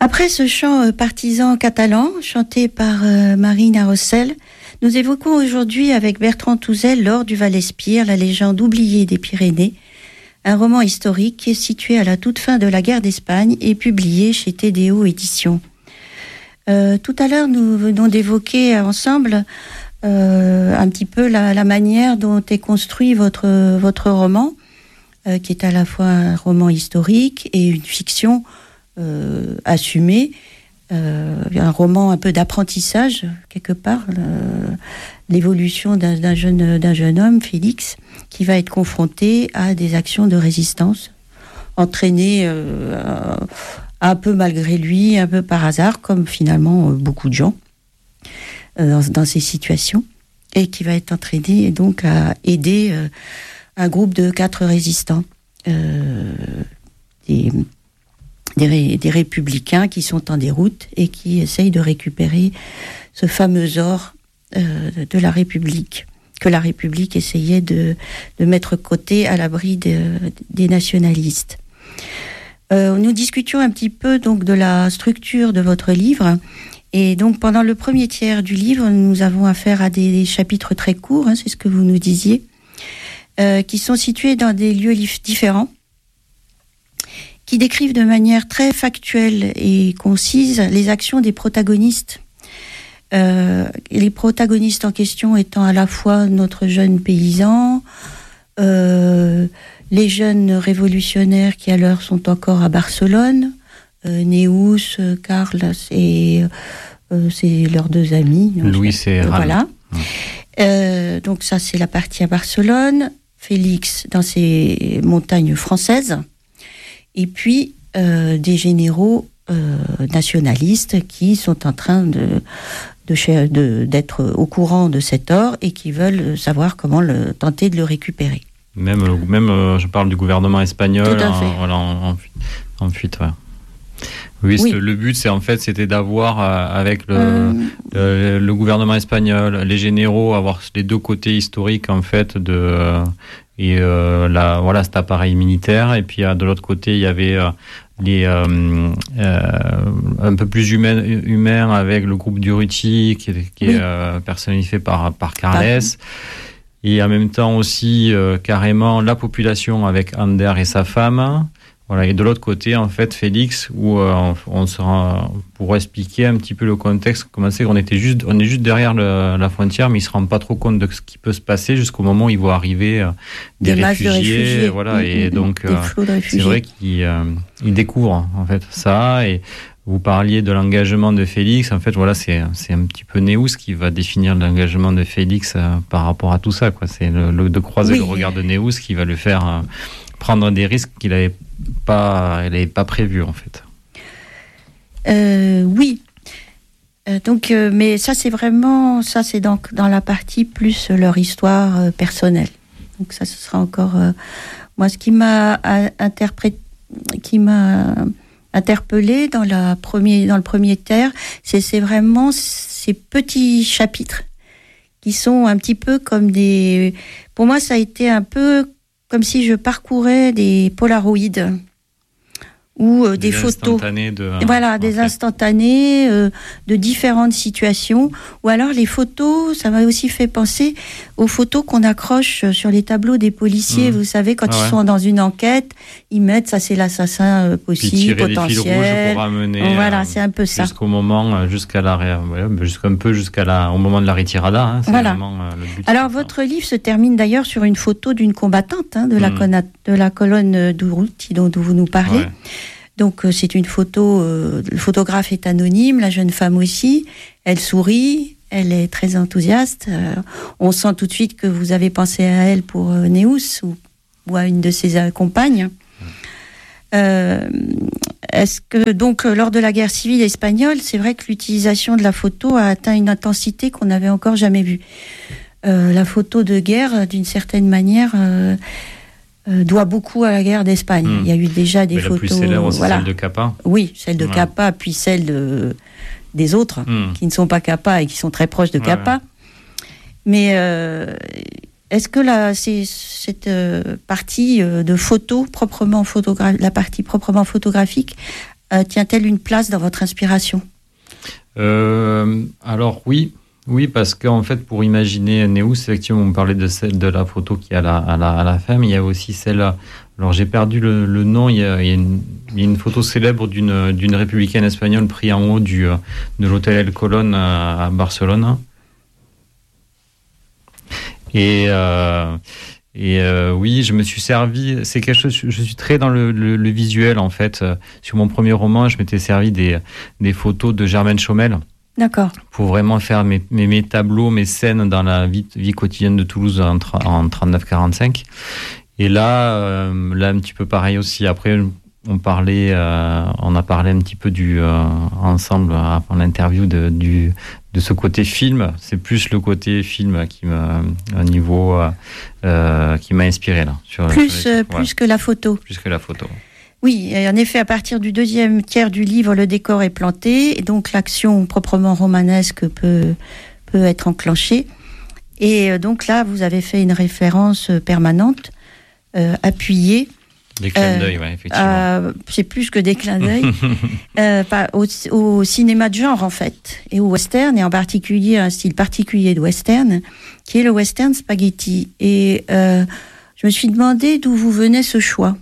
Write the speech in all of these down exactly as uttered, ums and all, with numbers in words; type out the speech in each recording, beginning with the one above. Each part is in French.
Après ce chant euh, partisan catalan, chanté par euh, Marina Rossel, nous évoquons aujourd'hui avec Bertrand Touzel L'or du Val-Espire, la légende oubliée des Pyrénées, un roman historique qui est situé à la toute fin de la guerre d'Espagne et publié chez T D O Éditions. Euh, tout à l'heure, nous venons d'évoquer ensemble euh, un petit peu la, la manière dont est construit votre, votre roman, euh, qui est à la fois un roman historique et une fiction euh, assumée, euh, un roman un peu d'apprentissage, quelque part, euh, l'évolution d'un, d'un, jeune, d'un jeune homme, Félix, qui va être confronté à des actions de résistance, entraîné euh, un peu malgré lui, un peu par hasard, comme finalement euh, beaucoup de gens euh, dans, dans ces situations, et qui va être entraîné donc à aider euh, un groupe de quatre résistants, euh, des, des, ré, des républicains qui sont en déroute et qui essayent de récupérer ce fameux or euh, de la République, que la République essayait de, de mettre côté à l'abri de, des nationalistes. Euh, nous discutions un petit peu donc de la structure de votre livre, et donc pendant le premier tiers du livre, nous avons affaire à des chapitres très courts, hein, c'est ce que vous nous disiez, euh, qui sont situés dans des lieux différents, qui décrivent de manière très factuelle et concise les actions des protagonistes. Euh, les protagonistes en question étant à la fois notre jeune paysan, euh, les jeunes révolutionnaires qui alors sont encore à Barcelone, euh, Neus, Carles et euh, c'est leurs deux amis. Louis et euh, voilà. Mmh. Euh, donc ça c'est la partie à Barcelone, Félix dans ces montagnes françaises, et puis euh, des généraux euh, nationalistes qui sont en train de De, de, d'être au courant de cet or et qui veulent savoir comment le, tenter de le récupérer. Même, même euh, je parle du gouvernement espagnol. Tout à fait. En, voilà, en, en fuite, ouais. Oui, oui. Le but, c'est en fait, c'était d'avoir euh, avec le, euh... le, le gouvernement espagnol, les généraux, avoir les deux côtés historiques en fait de euh, et euh, la voilà cet appareil militaire, et puis euh, de l'autre côté, il y avait euh, les euh, euh, un peu plus humain, humain avec le groupe Durruti qui, qui oui. est euh, personnifié par par Carles, et en même temps aussi euh, carrément la population avec Ander et sa femme. Voilà, et de l'autre côté, en fait, Félix, où euh, on, on sera pour expliquer un petit peu le contexte, comment c'est qu'on était juste, on est juste derrière le, la frontière, mais il se rend pas trop compte de ce qui peut se passer jusqu'au moment où il voit arriver euh, des, des réfugiés, réfugiés, voilà, mmh, et donc euh, c'est vrai qu'il euh, il découvre en fait ça. Et vous parliez de l'engagement de Félix, en fait, voilà, c'est c'est un petit peu Neus qui va définir l'engagement de Félix euh, par rapport à tout ça, quoi. C'est le, le de croiser oui. le regard de Neus qui va le faire euh, prendre des risques qu'il avait pas, elle n'avait pas prévu en fait. Euh, oui. Euh, donc, euh, mais ça c'est vraiment, ça c'est donc dans la partie plus leur histoire euh, personnelle. Donc ça, ce sera encore euh, moi ce qui m'a interprété, qui m'a interpellé dans la premier, dans le premier tiers, c'est c'est vraiment ces petits chapitres qui sont un petit peu comme des. Pour moi, ça a été un peu comme si je parcourais des polaroïdes ou euh, des, des photos, de, voilà, des fait. instantanés euh, de différentes situations. Ou alors les photos, ça m'a aussi fait penser aux photos qu'on accroche sur les tableaux des policiers. Mmh. Vous savez, quand ah ils ouais. sont dans une enquête, ils mettent ça, c'est l'assassin euh, possible, puis tirer potentiel. Des fils rouges pour amener. Voilà, euh, c'est un peu ça. Jusqu'au moment, jusqu'à la, ouais, jusqu'un peu jusqu'à la, au moment de la retirada. Hein, c'est voilà. Vraiment, euh, le but. Alors votre livre se termine d'ailleurs sur une photo d'une combattante hein, de, mmh. la conna- de la colonne Durruti dont, dont vous nous parlez. Ouais. Donc euh, c'est une photo, euh, le photographe est anonyme, la jeune femme aussi, elle sourit, elle est très enthousiaste, euh, on sent tout de suite que vous avez pensé à elle pour euh, Neus ou, ou à une de ses euh, compagnes. Euh, est-ce que donc lors de la guerre civile espagnole, c'est vrai que l'utilisation de la photo a atteint une intensité qu'on n'avait encore jamais vue. Euh, la photo de guerre, d'une certaine manière, euh, Euh, doit beaucoup à la guerre d'Espagne. Mmh. Il y a eu déjà des Mais photos. La plus célèbre, c'est voilà. celle de Capa. Oui, celle de ouais. Capa, puis celle de, des autres mmh. qui ne sont pas Capa et qui sont très proches de Capa. Ouais. Mais euh, est-ce que la, c'est, cette euh, partie euh, de photos proprement photographique, la partie proprement photographique, euh, tient-elle une place dans votre inspiration ? euh, Alors oui, oui, parce qu'en fait, pour imaginer Néous, effectivement, on parlait de celle de la photo qui est à la, à la, à la fin, mais il y a aussi celle. Alors j'ai perdu le, le nom. Il y, a, il, y a une, il y a une photo célèbre d'une, d'une républicaine espagnole prise en haut du, de l'hôtel El Colón à, à Barcelone. Et euh, Et euh, oui, je me suis servi, c'est quelque chose, je suis très dans le, le, le visuel en fait. Sur mon premier roman, je m'étais servi des, des photos de Germaine Chaumel. D'accord. Pour vraiment faire mes, mes, mes tableaux, mes scènes dans la vie, vie quotidienne de Toulouse en, en trente-neuf quarante-cinq. Et là, euh, là un petit peu pareil aussi. Après, on parlait, euh, on a parlé un petit peu du euh, ensemble avant l'interview de du de ce côté film. C'est plus le côté film qui m'a un niveau euh, qui m'a inspiré là. Sur, plus sur les, euh, plus ouais. que la photo. Plus que la photo. Oui, en effet, à partir du deuxième tiers du livre, le décor est planté, et donc l'action proprement romanesque peut peut être enclenchée. Et donc là, vous avez fait une référence permanente, euh, appuyée. Des clins d'œil, euh, oui, effectivement. Euh, c'est plus que des clins d'œil. euh, au, au cinéma de genre, en fait, et au western, et en particulier un style particulier de western, qui est le western spaghetti. Et euh, je me suis demandé d'où vous venait ce choix.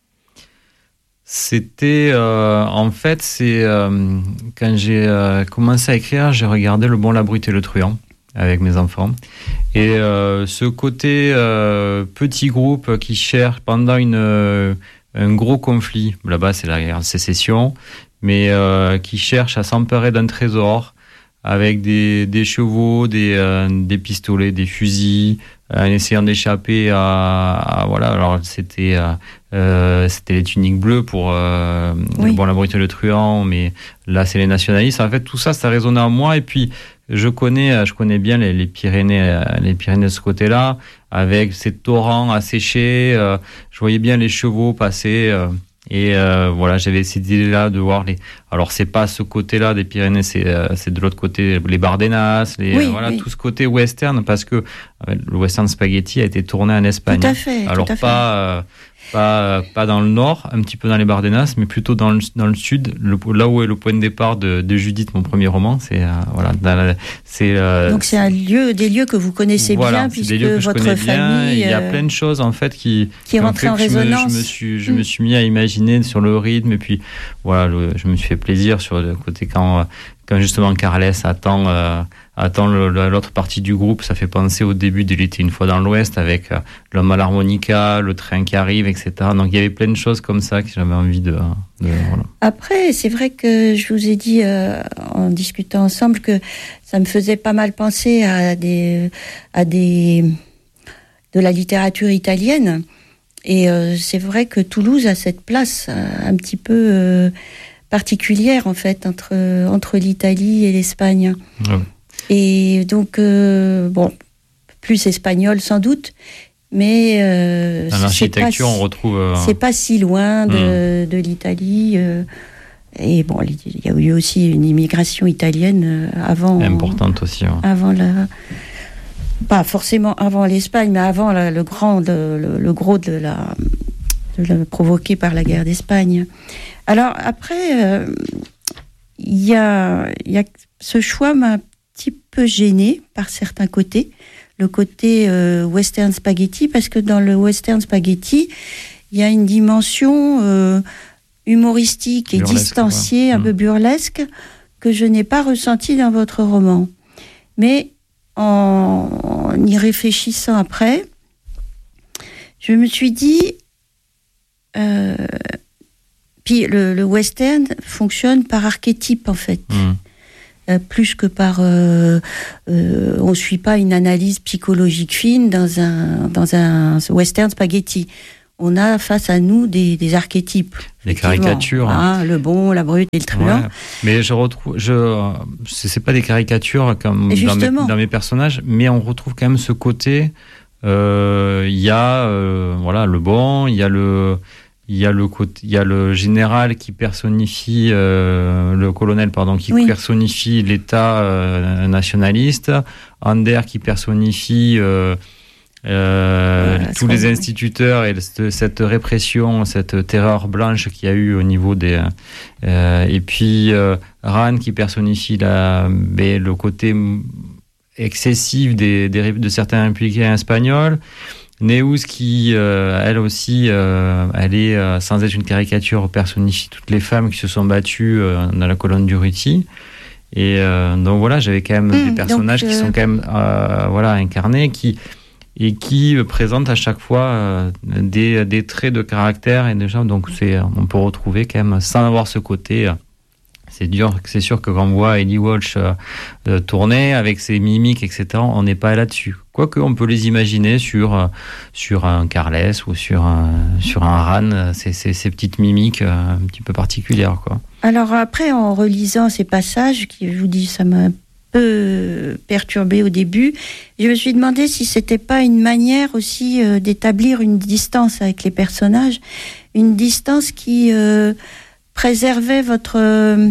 C'était, euh, en fait, c'est euh, quand j'ai euh, commencé à écrire, j'ai regardé Le Bon, la Brute et le Truand avec mes enfants. Et euh, ce côté euh, petit groupe qui cherche pendant une, euh, un gros conflit, là-bas c'est la guerre de sécession, mais euh, qui cherche à s'emparer d'un trésor avec des, des chevaux, des, euh, des pistolets, des fusils, en essayant d'échapper à, à voilà. Alors c'était euh, euh, c'était les tuniques bleues pour euh, oui. Bon, la Brute et le Truand, mais là c'est les nationalistes. En fait tout ça, ça résonnait en moi. Et puis je connais, je connais bien les, les Pyrénées, les Pyrénées de ce côté-là, avec ces torrents asséchés. Euh, je voyais bien les chevaux passer. Euh, Et euh, voilà, j'avais cette idée-là de voir les. Alors c'est pas ce côté-là des Pyrénées, c'est euh, c'est de l'autre côté, les Bardenas, les oui, euh, voilà oui. tout ce côté western, parce que euh, le western spaghetti a été tourné en Espagne. Tout à fait. Alors tout à pas euh, pas pas dans le nord, un petit peu dans les Bardenas, mais plutôt dans le dans le sud, le, là où est le point de départ de, de Judith, mon premier roman. C'est euh, voilà, dans la, c'est. Euh, Donc c'est un lieu, des lieux que vous connaissez voilà, bien, puisque des lieux que je votre connais famille. Bien. Il y a plein de choses en fait qui qui rentrent en résonance. Je me, je me suis je mmh. me suis mis à imaginer sur le rythme, et puis voilà, le, je me suis fait plaisir sur le côté quand quand justement Carles attend euh, attend le, l'autre partie du groupe. Ça fait penser au début de L'été une fois dans l'Ouest, avec euh, l'homme à l'harmonica, le train qui arrive, et cetera. Donc il y avait plein de choses comme ça que j'avais envie de, de voilà. Après, c'est vrai que je vous ai dit euh, en discutant ensemble que ça me faisait pas mal penser à des à des de la littérature italienne. Et euh, c'est vrai que Toulouse a cette place euh, un petit peu euh, particulière, en fait, entre, entre l'Italie et l'Espagne. Ouais. Et donc, euh, bon, plus espagnol sans doute, mais... Euh, dans l'architecture, si, on retrouve... Euh... C'est pas si loin de, mmh. de l'Italie. Euh, et bon, il y a eu aussi une immigration italienne avant... Importante aussi. Ouais. Avant la... Pas forcément avant l'Espagne, mais avant la, le grand, le, le, le gros de la, de la provoqué par la guerre d'Espagne. Alors après, euh, il y a, y a ce choix m'a un petit peu gênée par certains côtés, le côté euh, western spaghetti, parce que dans le western spaghetti, il y a une dimension euh, humoristique et burlesque, distanciée, ouais. un mmh. peu burlesque, que je n'ai pas ressentie dans votre roman. Mais En, en y réfléchissant après, je me suis dit, euh, puis le, le western fonctionne par archétype en fait, mmh. euh, plus que par, euh, euh, on suit pas une analyse psychologique fine dans un dans un western spaghetti. On a face à nous des, des archétypes. Des caricatures. Hein, le bon, la brute et le truand. Ouais. Mais je retrouve, je, c'est pas des caricatures comme dans mes, dans mes personnages, mais on retrouve quand même ce côté. Il euh, y a, euh, voilà, le bon, il y a le, il y a le côté, il y a le général qui personnifie, euh, le colonel, pardon, qui oui. personnifie l'État euh, nationaliste. Ander qui personnifie. Euh, Euh, voilà, tous les instituteurs et cette répression, cette terreur blanche qu'il y a eu au niveau des... Euh, et puis euh, Ran qui personnifie la, ben, le côté excessif des, des, de certains républicains espagnols. Neus qui, euh, elle aussi, euh, elle est, euh, sans être une caricature, personnifie toutes les femmes qui se sont battues euh, dans la colonne d'Urruti. Et euh, donc voilà, j'avais quand même mmh, des personnages donc, euh... qui sont quand même euh, voilà, incarnés, qui... et qui présente à chaque fois euh, des, des traits de caractère et des gens, donc c'est, on peut retrouver quand même, sans avoir ce côté, euh, c'est dur, c'est sûr que quand on voit Eddie Walsh euh, euh, tourner avec ses mimiques, et cetera, on n'est pas là-dessus. Quoique on peut les imaginer sur, euh, sur un Carles ou sur un, sur un Ran, ces, ces, ces petites mimiques euh, un petit peu particulières, quoi. Alors après, en relisant ces passages, qui je vous dis, ça m'a peu perturbée au début, je me suis demandé si c'était pas une manière aussi euh, d'établir une distance avec les personnages, une distance qui euh, préservait votre euh,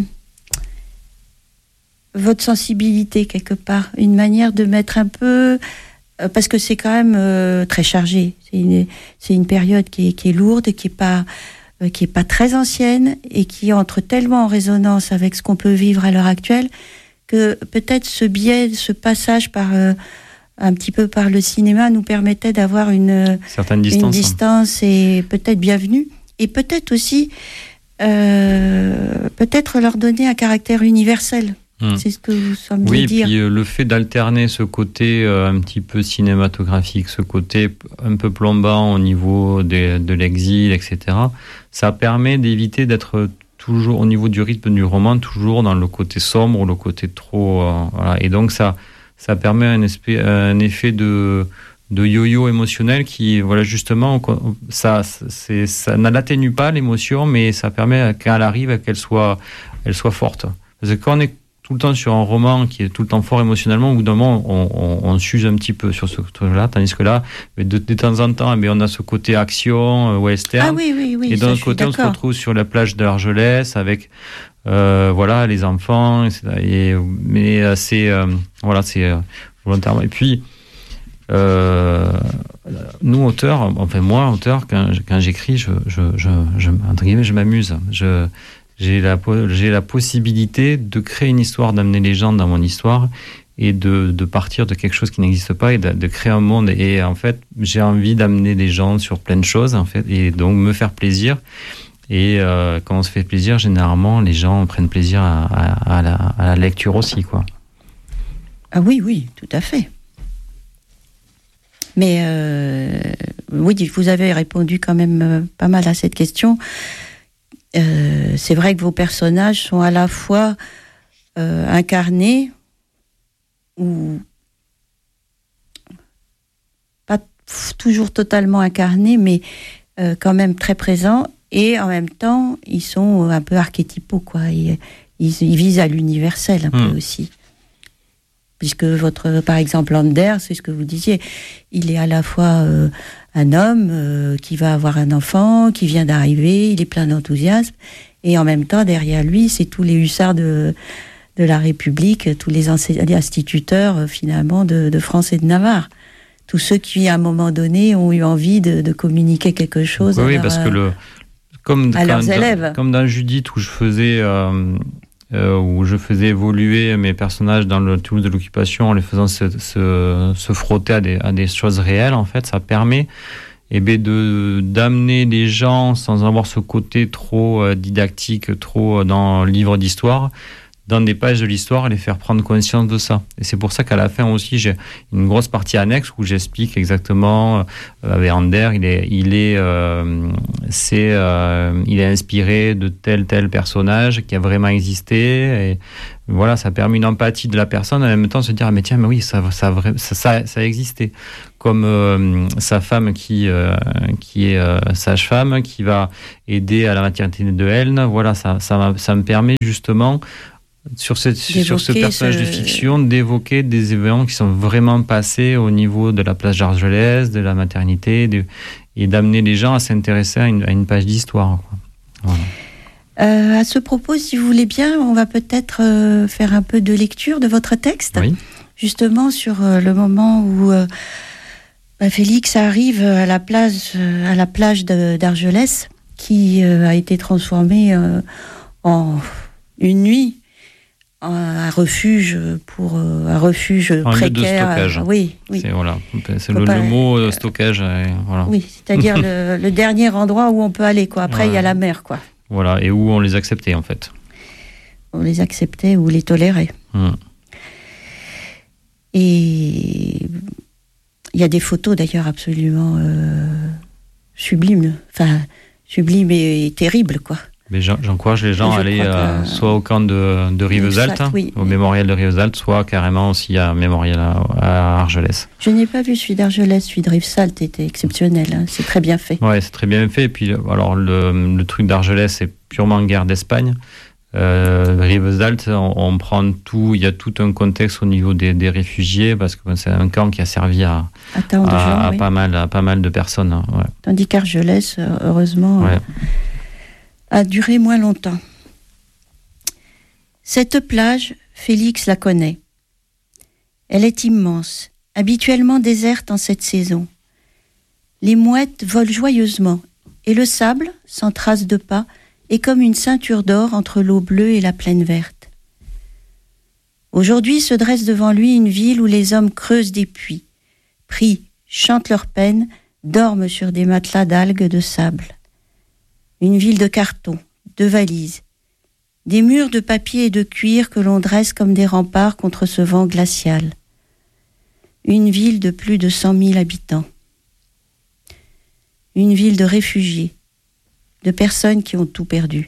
votre sensibilité quelque part, une manière de mettre un peu, euh, parce que c'est quand même euh, très chargé, c'est une c'est une période qui est qui est lourde, qui est pas euh, qui est pas très ancienne et qui entre tellement en résonance avec ce qu'on peut vivre à l'heure actuelle, que peut-être ce biais, ce passage par euh, un petit peu par le cinéma nous permettait d'avoir une certaine distance, une distance et peut-être bienvenue, et peut-être aussi euh, peut-être leur donner un caractère universel. Mmh. C'est ce que vous semblez oui, dire. Oui, puis euh, le fait d'alterner ce côté euh, un petit peu cinématographique, ce côté un peu plombant au niveau des, de l'exil, et cetera, ça permet d'éviter d'être toujours au niveau du rythme du roman, toujours dans le côté sombre ou le côté trop... Euh, voilà. Et donc ça, ça permet un, espèce, un effet de, de yo-yo émotionnel qui, voilà, justement, ça, c'est, ça n'atténue pas l'émotion, mais ça permet, quand elle arrive, qu'elle soit, elle soit forte. Parce que quand on est tout le temps sur un roman qui est tout le temps fort émotionnellement, au bout d'un moment, on, on, on s'use un petit peu sur ce truc-là, tandis que là, de, de temps en temps, on a ce côté action, western. Ah oui, oui, oui. Et d'un autre côté, on se retrouve sur la plage de l'Argelès avec, euh, voilà, les enfants, et cetera. Et, mais c'est, euh, voilà, c'est euh, volontairement. Et puis, euh, nous, auteurs, enfin moi, auteur, quand, quand j'écris, je, je, je, je, entre guillemets, je m'amuse. Je... J'ai la, j'ai la possibilité de créer une histoire, d'amener les gens dans mon histoire et de, de partir de quelque chose qui n'existe pas et de, de créer un monde. Et en fait, j'ai envie d'amener les gens sur plein de choses, en fait, et donc me faire plaisir. Et euh, quand on se fait plaisir, généralement, les gens prennent plaisir à, à, à, la, à la lecture aussi, quoi. Ah oui, oui, tout à fait. Mais euh, oui, vous avez répondu quand même euh, pas mal à cette question. Euh, c'est vrai que vos personnages sont à la fois euh, incarnés ou pas toujours totalement incarnés, mais euh, quand même très présents, et en même temps ils sont un peu archétypaux, quoi. Ils, ils, ils visent à l'universel un mmh. peu aussi, puisque votre, par exemple, Ander, c'est ce que vous disiez, il est à la fois euh, un homme euh, qui va avoir un enfant, qui vient d'arriver, il est plein d'enthousiasme, et en même temps, derrière lui, c'est tous les hussards de, de la République, tous les, ense- les instituteurs, euh, finalement, de, de France et de Navarre. Tous ceux qui, à un moment donné, ont eu envie de, de communiquer quelque chose oui, à, oui, leur, parce que le, comme, à leurs dans, élèves. Comme dans Judith, où je faisais... Euh... Euh, où je faisais évoluer mes personnages dans le Toulouse de l'occupation en les faisant se, se, se frotter à des, à des choses réelles, en fait, ça permet eh bien, de, d'amener les gens sans avoir ce côté trop euh, didactique, trop dans le livre d'histoire, dans des pages de l'histoire et les faire prendre conscience de ça. Et c'est pour ça qu'à la fin aussi, j'ai une grosse partie annexe où j'explique exactement, euh, avec Ander, il est, il est, euh, c'est, euh, il est inspiré de tel, tel personnage qui a vraiment existé. Et voilà, ça permet une empathie de la personne, en même temps se dire, ah, mais tiens, mais oui, ça, ça, ça, ça, ça a existé. Comme euh, sa femme qui, euh, qui est euh, sage-femme, qui va aider à la maternité de Helne. Voilà, ça, ça, ça me permet justement, sur, cette, sur ce personnage ce... de fiction, d'évoquer des événements qui sont vraiment passés au niveau de la place d'Argelès, de la maternité, de, et d'amener les gens à s'intéresser à une, à une page d'histoire, quoi. Voilà. Euh, à ce propos, si vous voulez bien, on va peut-être euh, faire un peu de lecture de votre texte, oui. Justement sur euh, le moment où euh, bah, Félix arrive à la plage, à la plage de, d'Argelès, qui euh, a été transformée euh, en une nuit un refuge pour euh, un refuge un précaire. Lieu de stockage. Euh, oui, oui. C'est, voilà, c'est le, pas, le mot euh, stockage. Euh, voilà. Oui, c'est-à-dire le, le dernier endroit où on peut aller, quoi. Après, il ouais. y a la mer, quoi. Voilà, et où on les acceptait, en fait. On les acceptait ou les tolérait. Hum. Et il y a des photos, d'ailleurs, absolument euh, sublimes. Enfin, sublimes et, et terribles, quoi. Mais j'encourage les gens à aller euh, soit au camp de, de Rivesaltes, oui. au mémorial de Rivesaltes, soit carrément aussi à mémorial à, à Argelès. Je n'ai pas vu celui d'Argelès, celui de Rivesaltes était exceptionnel, hein. C'est très bien fait. Ouais, c'est très bien fait. Et puis, alors, le, le truc d'Argelès, c'est purement guerre d'Espagne. Euh, Rivesaltes, on, on prend tout, il y a tout un contexte au niveau des, des réfugiés, parce que c'est un camp qui a servi à, à, à, gens, à, oui. pas, mal, à pas mal de personnes. Hein, ouais. Tandis qu'Argelès, heureusement... Ouais. a duré moins longtemps. Cette plage, Félix la connaît. Elle est immense, habituellement déserte en cette saison. Les mouettes volent joyeusement, et le sable, sans trace de pas, est comme une ceinture d'or entre l'eau bleue et la plaine verte. Aujourd'hui se dresse devant lui une ville où les hommes creusent des puits, prient, chantent leurs peines, dorment sur des matelas d'algues de sable. Une ville de carton, de valises, des murs de papier et de cuir que l'on dresse comme des remparts contre ce vent glacial. Une ville de plus de cent mille habitants. Une ville de réfugiés, de personnes qui ont tout perdu.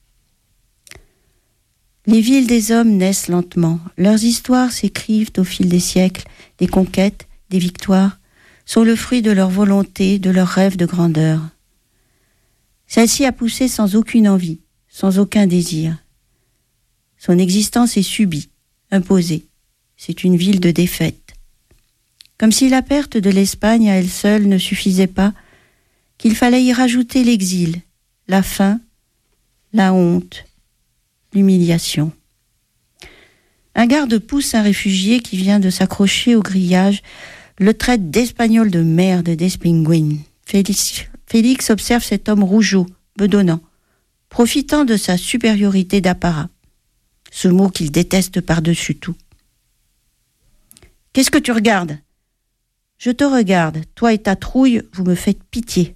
Les villes des hommes naissent lentement. Leurs histoires s'écrivent au fil des siècles, des conquêtes, des victoires, sont le fruit de leur volonté, de leurs rêves de grandeur. Celle-ci a poussé sans aucune envie, sans aucun désir. Son existence est subie, imposée. C'est une ville de défaite. Comme si la perte de l'Espagne à elle seule ne suffisait pas, qu'il fallait y rajouter l'exil, la faim, la honte, l'humiliation. Un garde pousse un réfugié qui vient de s'accrocher au grillage, le traite d'espagnol de merde, d'espingouin. Félix Félix observe cet homme rougeau, bedonnant, profitant de sa supériorité d'apparat, ce mot qu'il déteste par-dessus tout. « Qu'est-ce que tu regardes ? Je te regarde, toi et ta trouille, vous me faites pitié.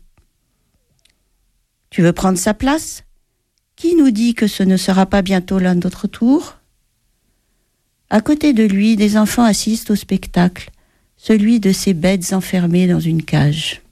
Tu veux prendre sa place ? Qui nous dit que ce ne sera pas bientôt l'un d'autre tour ? » À côté de lui, des enfants assistent au spectacle, celui de ces bêtes enfermées dans une cage.